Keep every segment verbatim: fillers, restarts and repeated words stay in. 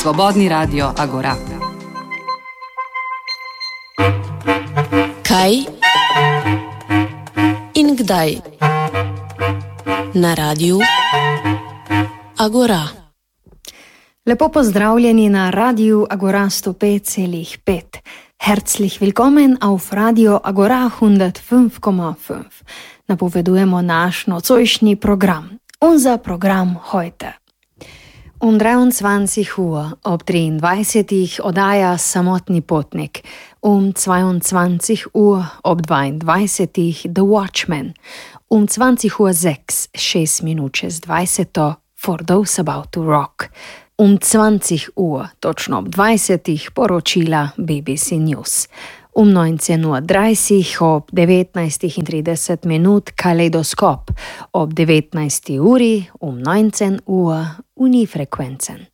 Slobodni radio Agora. Kaj in kdaj na radiju Agora. Lepo pozdravljeni na radiju Agora sto pet celih pet. Herzlich willkommen auf Radio Agora hundertfünf Komma fünf. Napovedujemo naš nocojšnji program. Unser Programm heute. Um dreiundzwanzig Uhr ob triindvajsetih oddaja Samotni potnik. Um zweiundzwanzig Uhr ob dvaindvajsetih The Watchman. Um zwanzig Uhr sechs, šest minut čez dvajseto For Those About to Rock. Um zwanzig Uhr, točno ob dvajsetih, poročila B B C News. Um neunzehn Uhr dreißig, ob devetnajst trideset minut Kaleidoskop. Ob devetnajsti uri, um neunzehn Uhr Unifrequenzen.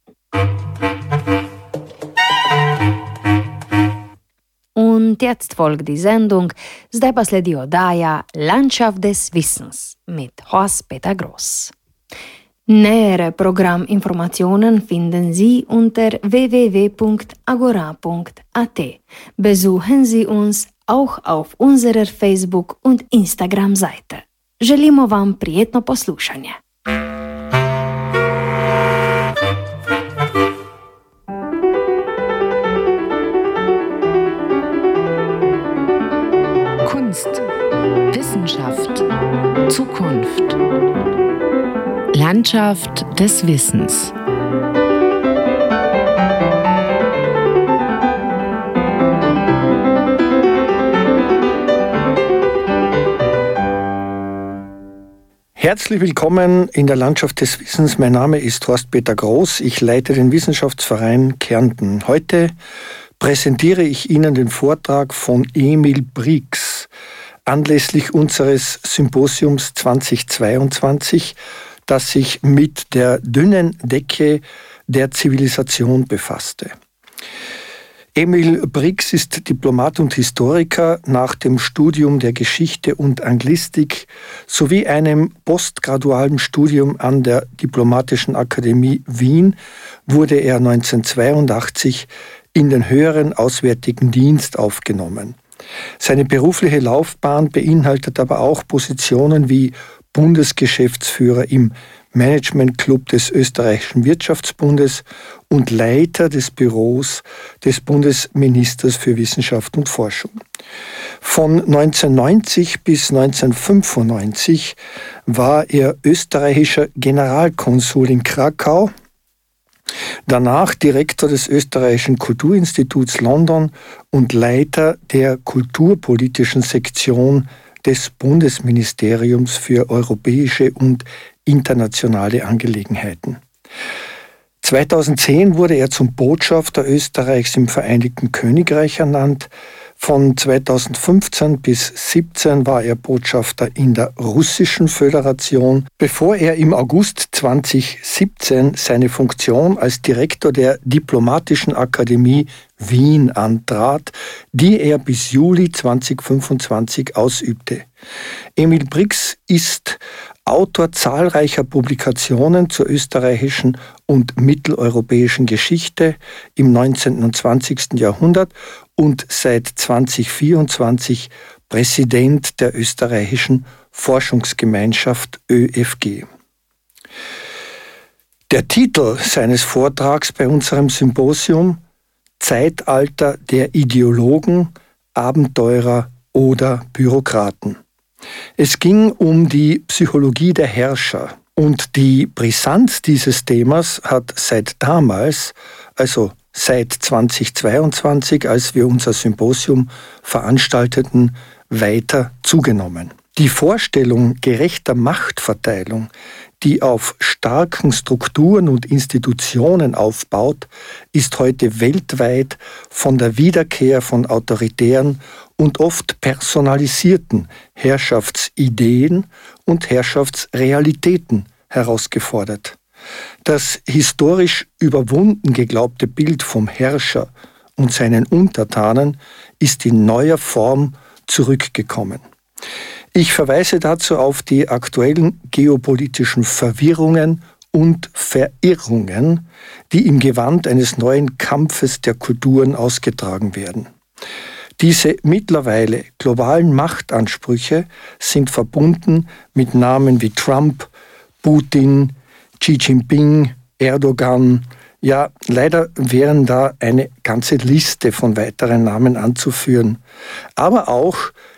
Und jetzt folgt die Sendung, zdaj pa sledi oddaja Landschaft des Wissens mit Horst Peter Gross. Nähere Programminformationen finden Sie unter w w w punkt agora punkt a t. Besuchen Sie uns auch auf unserer Facebook- und Instagram-Seite. Želimo vam prijetno poslušanje. Kunst, Wissenschaft, Zukunft. Landschaft des Wissens. Herzlich willkommen in der Landschaft des Wissens. Mein Name ist Horst Peter Gross. Ich leite den Wissenschaftsverein Kärnten. Heute präsentiere ich Ihnen den Vortrag von Emil Brix anlässlich unseres Symposiums zweitausendzweiundzwanzig, das sich mit der dünnen Decke der Zivilisation befasste. Emil Brix ist Diplomat und Historiker. Nach dem Studium der Geschichte und Anglistik sowie einem postgradualen Studium an der Diplomatischen Akademie Wien wurde er neunzehnhundertzweiundachtzig in den höheren Auswärtigen Dienst aufgenommen. Seine berufliche Laufbahn beinhaltet aber auch Positionen wie Bundesgeschäftsführer im Managementclub des Österreichischen Wirtschaftsbundes und Leiter des Büros des Bundesministers für Wissenschaft und Forschung. Von neunzehnhundertneunzig bis neunzehnhundertfünfundneunzig war er österreichischer Generalkonsul in Krakau, danach Direktor des Österreichischen Kulturinstituts London und Leiter der kulturpolitischen Sektion des Bundesministeriums für europäische und internationale Angelegenheiten. zweitausendzehn wurde er zum Botschafter Österreichs im Vereinigten Königreich ernannt. Von zweitausendfünfzehn bis siebzehn war er Botschafter in der Russischen Föderation, bevor er im August zweitausendsiebzehn seine Funktion als Direktor der Diplomatischen Akademie Wien antrat, die er bis Juli zweitausendfünfundzwanzig ausübte. Emil Brix ist Autor zahlreicher Publikationen zur österreichischen und mitteleuropäischen Geschichte im neunzehnten und zwanzigsten Jahrhundert und seit zweitausendvierundzwanzig Präsident der österreichischen Forschungsgemeinschaft Ö F G. Der Titel seines Vortrags bei unserem Symposium: Zeitalter der Ideologen, Abenteurer oder Bürokraten. Es ging um die Psychologie der Herrscher und die Brisanz dieses Themas hat seit damals, also seit zweitausendzweiundzwanzig, als wir unser Symposium veranstalteten, weiter zugenommen. Die Vorstellung gerechter Machtverteilung, die auf starken Strukturen und Institutionen aufbaut, ist heute weltweit von der Wiederkehr von autoritären und oft personalisierten Herrschaftsideen und Herrschaftsrealitäten herausgefordert. Das historisch überwunden geglaubte Bild vom Herrscher und seinen Untertanen ist in neuer Form zurückgekommen. Ich verweise dazu auf die aktuellen geopolitischen Verwirrungen und Verirrungen, die im Gewand eines neuen Kampfes der Kulturen ausgetragen werden. Diese mittlerweile globalen Machtansprüche sind verbunden mit Namen wie Trump, Putin, Xi Jinping, Erdogan. Ja, leider wären da eine ganze Liste von weiteren Namen anzuführen. Aber auch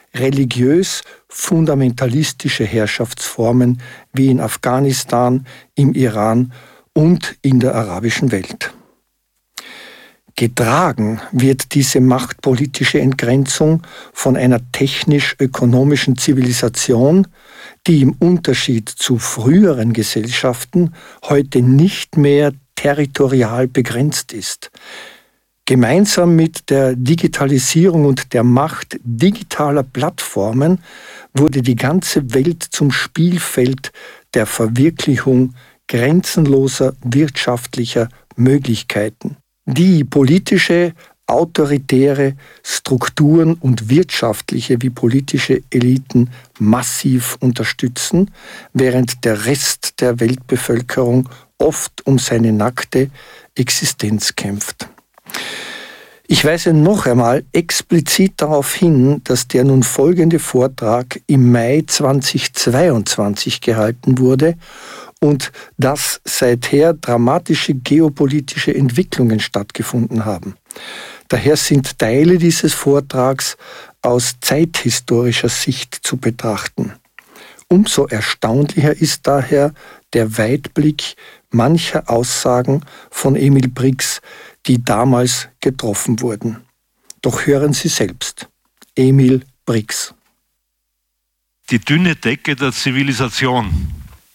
religiös-fundamentalistische Herrschaftsformen wie in Afghanistan, im Iran und in der arabischen Welt. Getragen wird diese machtpolitische Entgrenzung von einer technisch-ökonomischen Zivilisation, die im Unterschied zu früheren Gesellschaften heute nicht mehr territorial begrenzt ist. Gemeinsam mit der Digitalisierung und der Macht digitaler Plattformen wurde die ganze Welt zum Spielfeld der Verwirklichung grenzenloser wirtschaftlicher Möglichkeiten, die politische, autoritäre Strukturen und wirtschaftliche wie politische Eliten massiv unterstützen, während der Rest der Weltbevölkerung oft um seine nackte Existenz kämpft. Ich weise noch einmal explizit darauf hin, dass der nun folgende Vortrag im Mai zweitausendzweiundzwanzig gehalten wurde und dass seither dramatische geopolitische Entwicklungen stattgefunden haben. Daher sind Teile dieses Vortrags aus zeithistorischer Sicht zu betrachten. Umso erstaunlicher ist daher der Weitblick mancher Aussagen von Emil Brix, die damals getroffen wurden. Doch hören Sie selbst. Emil Brix. Die dünne Decke der Zivilisation.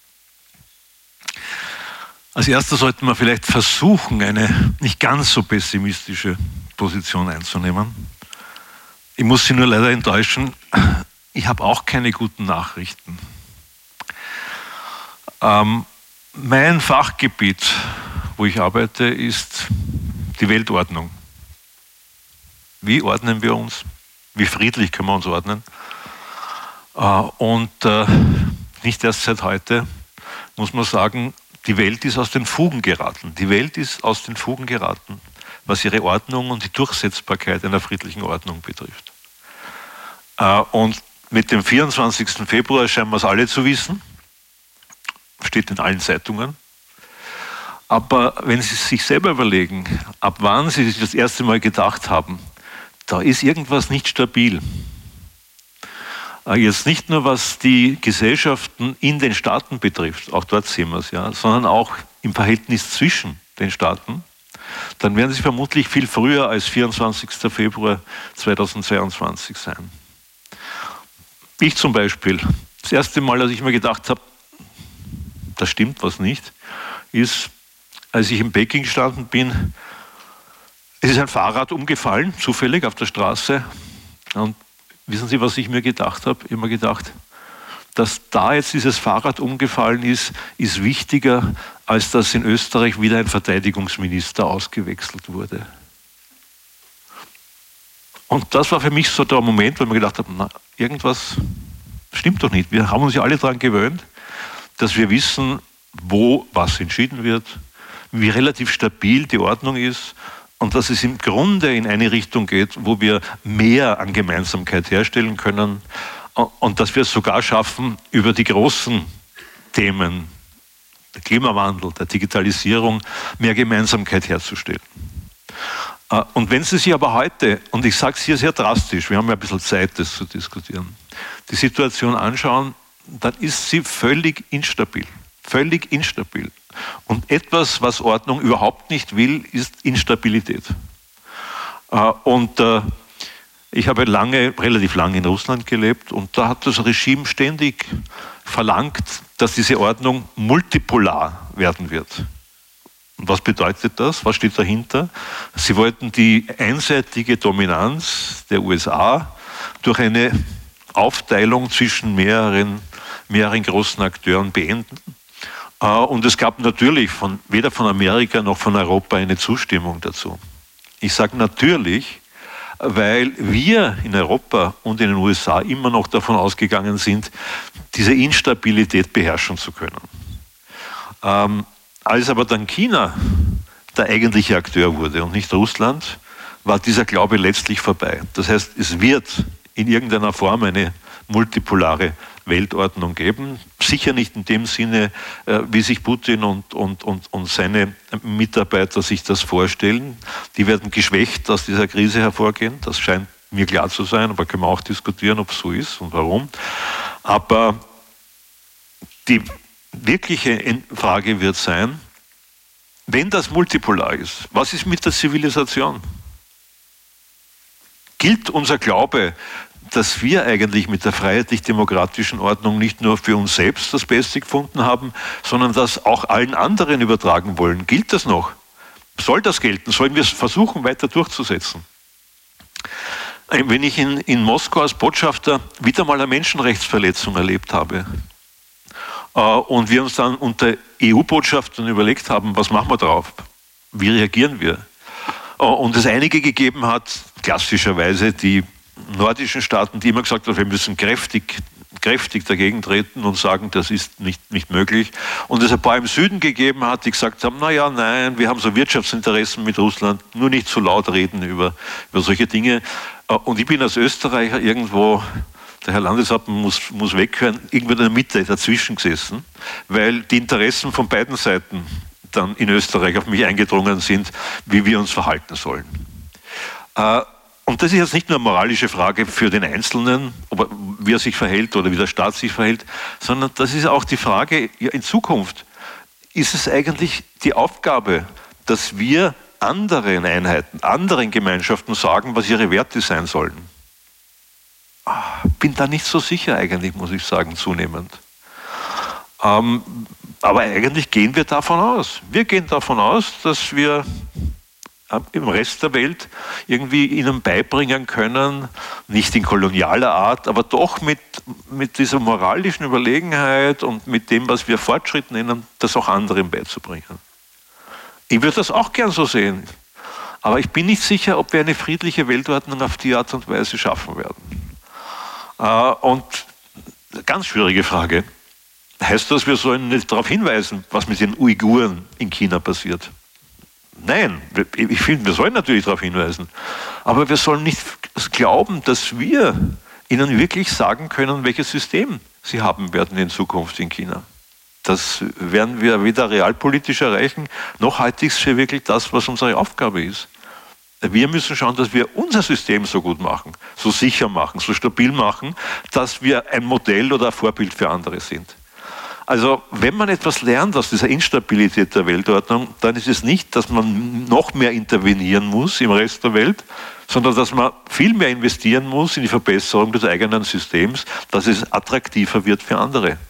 Als erstes sollten wir vielleicht versuchen, eine nicht ganz so pessimistische Position einzunehmen. Ich muss Sie nur leider enttäuschen, ich habe auch keine guten Nachrichten. Ähm, mein Fachgebiet, wo ich arbeite, ist die Weltordnung. Wie ordnen wir uns? Wie friedlich können wir uns ordnen? Äh, und äh, nicht erst seit heute muss man sagen, die Welt ist aus den Fugen geraten. Die Welt ist aus den Fugen geraten, was ihre Ordnung und die Durchsetzbarkeit einer friedlichen Ordnung betrifft. Äh, und mit dem vierundzwanzigsten Februar scheinen wir es alle zu wissen. Steht in allen Zeitungen. Aber wenn Sie sich selber überlegen, ab wann Sie sich das erste Mal gedacht haben, da ist irgendwas nicht stabil. Jetzt nicht nur, was die Gesellschaften in den Staaten betrifft, auch dort sehen wir es, ja, sondern auch im Verhältnis zwischen den Staaten, dann werden Sie vermutlich viel früher als vierundzwanzigsten Februar zweitausendzweiundzwanzig sein. Ich zum Beispiel, das erste Mal, als ich mir gedacht habe, da stimmt was nicht, ist, als ich in Peking gestanden bin, es ist ein Fahrrad umgefallen, zufällig auf der Straße. Und wissen Sie, was ich mir gedacht habe? Ich habe mir gedacht, dass da jetzt dieses Fahrrad umgefallen ist, ist wichtiger, als dass in Österreich wieder ein Verteidigungsminister ausgewechselt wurde. Und das war für mich so der Moment, wo ich mir gedacht habe, na, irgendwas stimmt doch nicht. Wir haben uns ja alle daran gewöhnt, dass wir wissen, wo was entschieden wird, wie relativ stabil die Ordnung ist und dass es im Grunde in eine Richtung geht, wo wir mehr an Gemeinsamkeit herstellen können und dass wir es sogar schaffen, über die großen Themen, der Klimawandel, der Digitalisierung, mehr Gemeinsamkeit herzustellen. Und wenn Sie sich aber heute, und ich sage es hier sehr drastisch, wir haben ja ein bisschen Zeit, das zu diskutieren, die Situation anschauen, dann ist sie völlig instabil. Völlig instabil. Und etwas, was Ordnung überhaupt nicht will, ist Instabilität. Und ich habe lange, relativ lange in Russland gelebt und da hat das Regime ständig verlangt, dass diese Ordnung multipolar werden wird. Und was bedeutet das? Was steht dahinter? Sie wollten die einseitige Dominanz der U S A durch eine Aufteilung zwischen mehreren, mehreren großen Akteuren beenden. Und es gab natürlich von, weder von Amerika noch von Europa eine Zustimmung dazu. Ich sage natürlich, weil wir in Europa und in den U S A immer noch davon ausgegangen sind, diese Instabilität beherrschen zu können. Ähm, als aber dann China der eigentliche Akteur wurde und nicht Russland, war dieser Glaube letztlich vorbei. Das heißt, es wird in irgendeiner Form eine multipolare Weltordnung geben. Sicher nicht in dem Sinne, wie sich Putin und, und, und, und seine Mitarbeiter sich das vorstellen. Die werden geschwächt aus dieser Krise hervorgehen. Das scheint mir klar zu sein, aber können wir auch diskutieren, ob es so ist und warum. Aber die wirkliche Frage wird sein, wenn das multipolar ist, was ist mit der Zivilisation? Gilt unser Glaube, dass wir eigentlich mit der freiheitlich-demokratischen Ordnung nicht nur für uns selbst das Beste gefunden haben, sondern das auch allen anderen übertragen wollen? Gilt das noch? Soll das gelten? Sollen wir es versuchen, weiter durchzusetzen? Wenn ich in, in Moskau als Botschafter wieder mal eine Menschenrechtsverletzung erlebt habe äh, und wir uns dann unter E U-Botschaftern überlegt haben, was machen wir drauf? Wie reagieren wir? Äh, und es einige gegeben hat, klassischerweise die nordischen Staaten, die immer gesagt haben, wir müssen kräftig, kräftig dagegen treten und sagen, das ist nicht, nicht möglich. Und es ein paar im Süden gegeben hat, die gesagt haben, na ja, nein, wir haben so Wirtschaftsinteressen mit Russland, nur nicht zu laut reden über, über solche Dinge. Und ich bin als Österreicher irgendwo, der Herr Landeshauptmann muss, muss weghören, irgendwo in der Mitte dazwischen gesessen, weil die Interessen von beiden Seiten dann in Österreich auf mich eingedrungen sind, wie wir uns verhalten sollen. Und das ist jetzt nicht nur eine moralische Frage für den Einzelnen, ob, wie er sich verhält oder wie der Staat sich verhält, sondern das ist auch die Frage, ja, in Zukunft, ist es eigentlich die Aufgabe, dass wir anderen Einheiten, anderen Gemeinschaften sagen, was ihre Werte sein sollen? Bin da nicht so sicher eigentlich, muss ich sagen, zunehmend. Ähm, aber eigentlich gehen wir davon aus. Wir gehen davon aus, dass wir im Rest der Welt irgendwie ihnen beibringen können, nicht in kolonialer Art, aber doch mit, mit dieser moralischen Überlegenheit und mit dem, was wir Fortschritt nennen, das auch anderen beizubringen. Ich würde das auch gern so sehen, aber ich bin nicht sicher, ob wir eine friedliche Weltordnung auf die Art und Weise schaffen werden. Und ganz schwierige Frage. Heißt das, wir sollen nicht darauf hinweisen, was mit den Uiguren in China passiert? Nein, ich finde, wir sollen natürlich darauf hinweisen. Aber wir sollen nicht glauben, dass wir ihnen wirklich sagen können, welches System sie haben werden in Zukunft in China. Das werden wir weder realpolitisch erreichen, noch halte ich es für wirklich das, was unsere Aufgabe ist. Wir müssen schauen, dass wir unser System so gut machen, so sicher machen, so stabil machen, dass wir ein Modell oder ein Vorbild für andere sind. Also wenn man etwas lernt aus dieser Instabilität der Weltordnung, dann ist es nicht, dass man noch mehr intervenieren muss im Rest der Welt, sondern dass man viel mehr investieren muss in die Verbesserung des eigenen Systems, dass es attraktiver wird für andere.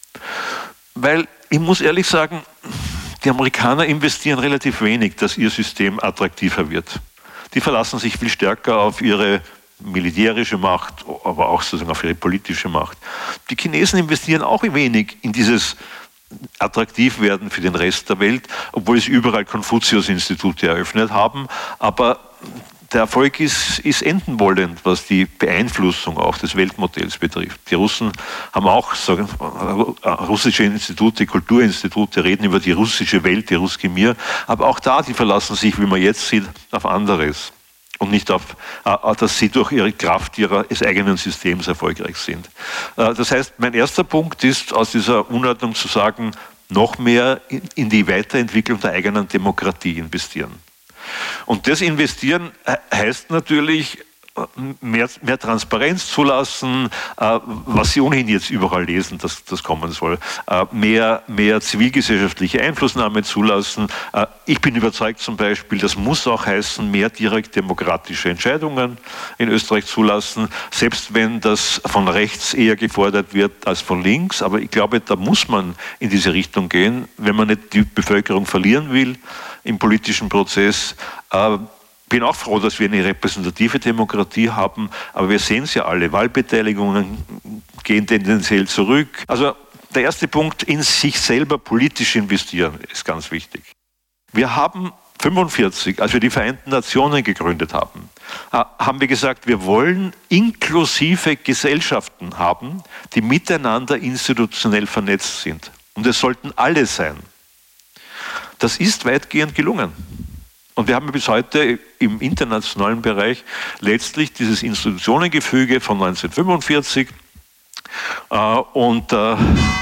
Weil ich muss ehrlich sagen, die Amerikaner investieren relativ wenig, dass ihr System attraktiver wird. Die verlassen sich viel stärker auf ihre militärische Macht, aber auch sozusagen auf ihre politische Macht. Die Chinesen investieren auch wenig in dieses Attraktivwerden für den Rest der Welt, obwohl sie überall Konfuzius-Institute eröffnet haben. Aber der Erfolg ist, ist enden wollend, was die Beeinflussung auch des Weltmodells betrifft. Die Russen haben auch sagen, russische Institute, Kulturinstitute, reden über die russische Welt, die Russki Mir, aber auch da, die verlassen sich, wie man jetzt sieht, auf anderes. Und nicht auf, dass sie durch ihre Kraft ihres eigenen Systems erfolgreich sind. Das heißt, mein erster Punkt ist, aus dieser Unordnung zu sagen, noch mehr in die Weiterentwicklung der eigenen Demokratie investieren. Und das Investieren heißt natürlich, Mehr, mehr Transparenz zulassen, äh, was Sie ohnehin jetzt überall lesen, dass das kommen soll, äh, mehr, mehr zivilgesellschaftliche Einflussnahme zulassen. Äh, ich bin überzeugt zum Beispiel, das muss auch heißen, mehr direkt demokratische Entscheidungen in Österreich zulassen, selbst wenn das von rechts eher gefordert wird als von links. Aber ich glaube, da muss man in diese Richtung gehen, wenn man nicht die Bevölkerung verlieren will im politischen Prozess. Äh, Ich bin auch froh, dass wir eine repräsentative Demokratie haben, aber wir sehen es ja alle, Wahlbeteiligungen gehen tendenziell zurück. Also der erste Punkt, in sich selber politisch investieren, ist ganz wichtig. Wir haben fünfundvierzig, als wir die Vereinten Nationen gegründet haben, haben wir gesagt, wir wollen inklusive Gesellschaften haben, die miteinander institutionell vernetzt sind. Und es sollten alle sein. Das ist weitgehend gelungen. Und wir haben bis heute im internationalen Bereich letztlich dieses Institutionengefüge von neunzehnhundertfünfundvierzig äh, und äh,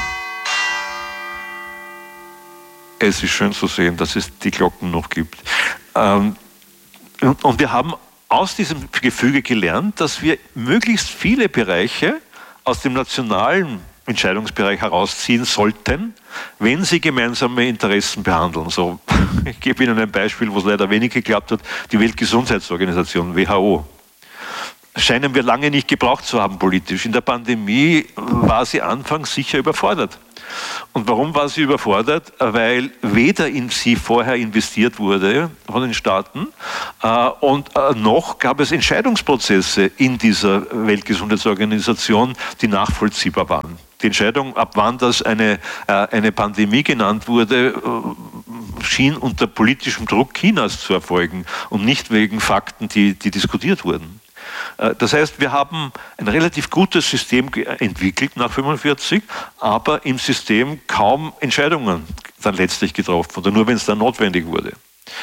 es ist schön zu sehen, dass es die Glocken noch gibt. Ähm, und, und wir haben aus diesem Gefüge gelernt, dass wir möglichst viele Bereiche aus dem nationalen Entscheidungsbereich herausziehen sollten, wenn sie gemeinsame Interessen behandeln. So, ich gebe Ihnen ein Beispiel, wo es leider wenig geklappt hat, die Weltgesundheitsorganisation, W H O. Scheinen wir lange nicht gebraucht zu haben politisch. In der Pandemie war sie anfangs sicher überfordert. Und warum war sie überfordert? Weil weder in sie vorher investiert wurde von den Staaten äh, und äh, noch gab es Entscheidungsprozesse in dieser Weltgesundheitsorganisation, die nachvollziehbar waren. Die Entscheidung, ab wann das eine, äh, eine Pandemie genannt wurde, äh, schien unter politischem Druck Chinas zu erfolgen und nicht wegen Fakten, die, die diskutiert wurden. Das heißt, wir haben ein relativ gutes System entwickelt nach neunzehnhundertfünfundvierzig, aber im System kaum Entscheidungen dann letztlich getroffen oder nur, wenn es dann notwendig wurde.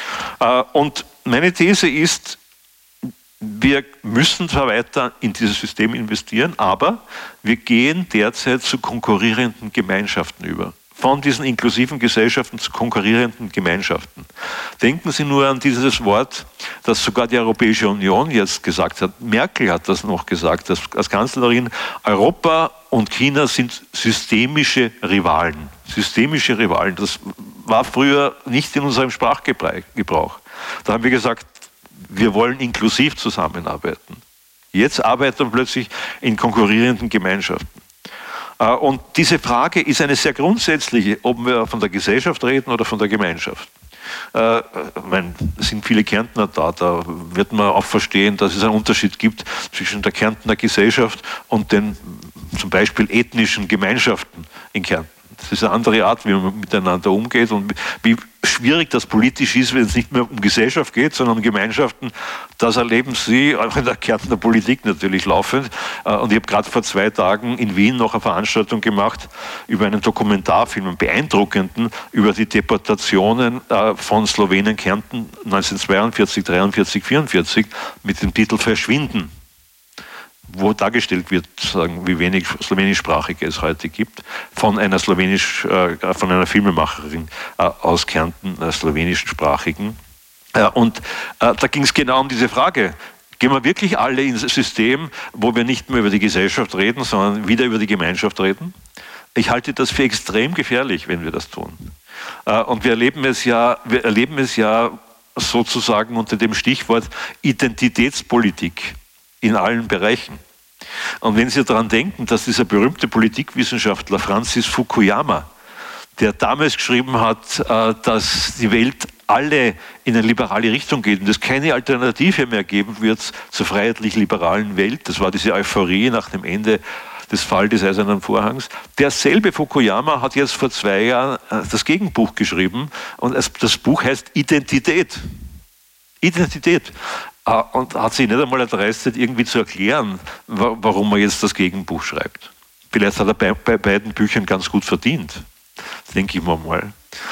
Und meine These ist, wir müssen zwar weiter in dieses System investieren, aber wir gehen derzeit zu konkurrierenden Gemeinschaften über. Von diesen inklusiven Gesellschaften zu konkurrierenden Gemeinschaften. Denken Sie nur an dieses Wort, das sogar die Europäische Union jetzt gesagt hat. Merkel hat das noch gesagt als Kanzlerin. Europa und China sind systemische Rivalen. Systemische Rivalen. Das war früher nicht in unserem Sprachgebrauch. Da haben wir gesagt, wir wollen inklusiv zusammenarbeiten. Jetzt arbeiten wir plötzlich in konkurrierenden Gemeinschaften. Und diese Frage ist eine sehr grundsätzliche, ob wir von der Gesellschaft reden oder von der Gemeinschaft. Äh, ich meine, es sind viele Kärntner da, da wird man auch verstehen, dass es einen Unterschied gibt zwischen der Kärntner Gesellschaft und den zum Beispiel ethnischen Gemeinschaften in Kärnten. Das ist eine andere Art, wie man miteinander umgeht und wie schwierig das politisch ist, wenn es nicht mehr um Gesellschaft geht, sondern um Gemeinschaften. Das erleben Sie auch in der Kärntner Politik natürlich laufend. Und ich habe gerade vor zwei Tagen in Wien noch eine Veranstaltung gemacht über einen Dokumentarfilm, einen beeindruckenden, über die Deportationen von Slowenen Kärnten neunzehnhundertzweiundvierzig, dreiundvierzig, vierundvierzig mit dem Titel Verschwinden, wo dargestellt wird, sagen, wie wenig Slowenischsprachige es heute gibt, von einer slowenisch, äh, von einer Filmemacherin äh, aus Kärnten, äh, slowenischsprachigen. Äh, und äh, da ging es genau um diese Frage. Gehen wir wirklich alle ins System, wo wir nicht mehr über die Gesellschaft reden, sondern wieder über die Gemeinschaft reden? Ich halte das für extrem gefährlich, wenn wir das tun. Äh, und wir erleben es ja, wir erleben es ja sozusagen unter dem Stichwort Identitätspolitik in allen Bereichen. Und wenn Sie daran denken, dass dieser berühmte Politikwissenschaftler Francis Fukuyama, der damals geschrieben hat, dass die Welt alle in eine liberale Richtung geht und es keine Alternative mehr geben wird zur freiheitlich-liberalen Welt, das war diese Euphorie nach dem Ende des Falls des Eisernen Vorhangs. Derselbe Fukuyama hat jetzt vor zwei Jahren das Gegenbuch geschrieben und das Buch heißt Identität. Identität. Und hat sich nicht einmal erdreistet, irgendwie zu erklären, warum er jetzt das Gegenbuch schreibt. Vielleicht hat er bei, bei beiden Büchern ganz gut verdient, denke ich mir mal.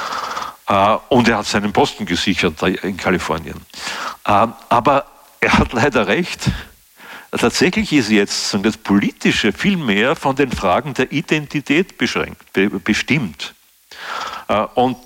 Und er hat seinen Posten gesichert in Kalifornien. Aber er hat leider recht. Tatsächlich ist jetzt das Politische viel mehr von den Fragen der Identität beschränkt, bestimmt. Und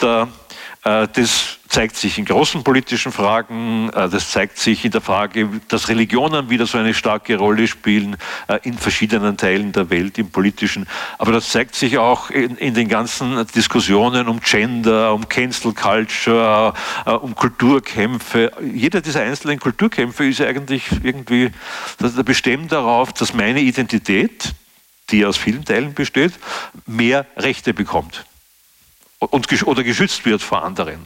das zeigt sich in großen politischen Fragen, das zeigt sich in der Frage, dass Religionen wieder so eine starke Rolle spielen in verschiedenen Teilen der Welt, im Politischen. Aber das zeigt sich auch in, in den ganzen Diskussionen um Gender, um Cancel Culture, um Kulturkämpfe. Jeder dieser einzelnen Kulturkämpfe ist eigentlich irgendwie, das bestimmt darauf, dass meine Identität, die aus vielen Teilen besteht, mehr Rechte bekommt. Und, oder geschützt wird vor anderen.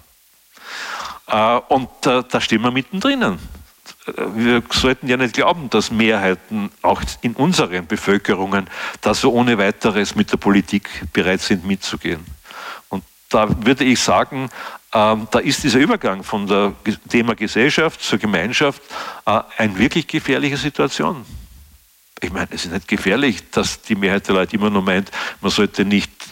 Und da stehen wir mittendrin. Wir sollten ja nicht glauben, dass Mehrheiten auch in unseren Bevölkerungen da so ohne weiteres mit der Politik bereit sind mitzugehen. Und da würde ich sagen, da ist dieser Übergang von der Thema Gesellschaft zur Gemeinschaft eine wirklich gefährliche Situation. Ich meine, es ist nicht gefährlich, dass die Mehrheit der Leute immer nur meint, man sollte nicht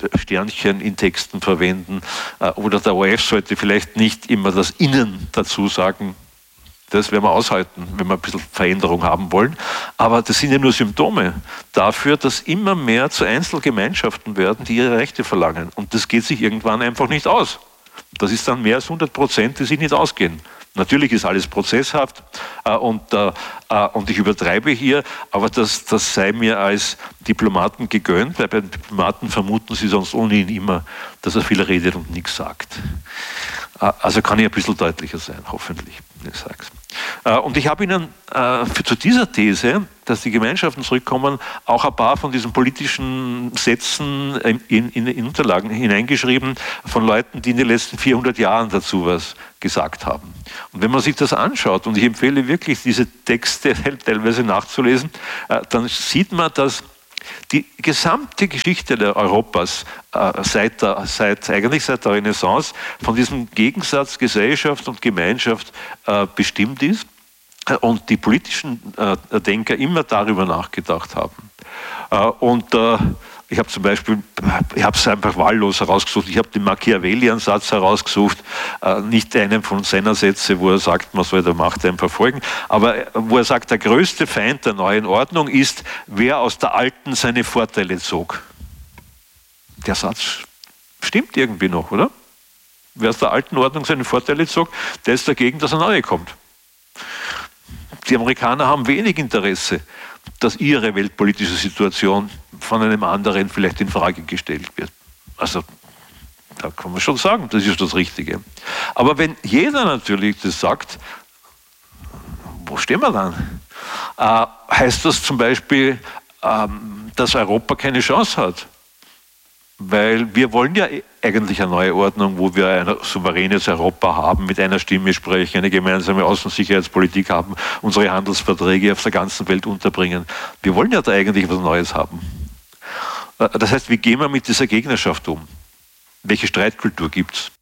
Sternchen in Texten verwenden. Oder der O R F sollte vielleicht nicht immer das Innen dazu sagen. Das werden wir aushalten, wenn wir ein bisschen Veränderung haben wollen. Aber das sind ja nur Symptome dafür, dass immer mehr zu Einzelgemeinschaften werden, die ihre Rechte verlangen. Und das geht sich irgendwann einfach nicht aus. Das ist dann mehr als hundert Prozent, die sich nicht ausgehen. Natürlich ist alles prozesshaft äh, und, äh, und ich übertreibe hier, aber das, das sei mir als Diplomaten gegönnt, weil bei Diplomaten vermuten sie sonst ohnehin immer, dass er viel redet und nichts sagt. Äh, also kann ich ein bisschen deutlicher sein, hoffentlich, wenn ich sage es. Äh, und ich habe Ihnen äh, für, zu dieser These, dass die Gemeinschaften zurückkommen, auch ein paar von diesen politischen Sätzen in, in, in Unterlagen hineingeschrieben von Leuten, die in den letzten vierhundert Jahren dazu was gesagt haben. Und wenn man sich das anschaut, und ich empfehle wirklich, diese Texte teilweise nachzulesen, äh, dann sieht man, dass die gesamte Geschichte der Europas äh, seit, der, seit, eigentlich seit der Renaissance von diesem Gegensatz Gesellschaft und Gemeinschaft äh, bestimmt ist äh, und die politischen äh, Denker immer darüber nachgedacht haben. Äh, und äh, ich habe zum Beispiel, ich habe es einfach wahllos herausgesucht, ich habe den Machiavelli-Ansatz herausgesucht, äh, nicht einen von seiner Sätze, wo er sagt, man soll der Macht einfach folgen, aber wo er sagt, der größte Feind der neuen Ordnung ist, wer aus der alten seine Vorteile zog. Der Satz stimmt irgendwie noch, oder? Wer aus der alten Ordnung seine Vorteile zog, der ist dagegen, dass eine neue kommt. Die Amerikaner haben wenig Interesse, dass ihre weltpolitische Situation von einem anderen vielleicht in Frage gestellt wird. Also da kann man schon sagen, das ist das Richtige. Aber wenn jeder natürlich das sagt, wo stehen wir dann? Äh, heißt das zum Beispiel, ähm, dass Europa keine Chance hat? Weil wir wollen ja eigentlich eine neue Ordnung, wo wir ein souveränes Europa haben, mit einer Stimme sprechen, eine gemeinsame Außen- und Sicherheitspolitik haben, unsere Handelsverträge auf der ganzen Welt unterbringen. Wir wollen ja da eigentlich was Neues haben. Das heißt, wie gehen wir mit dieser Gegnerschaft um? Welche Streitkultur gibt es?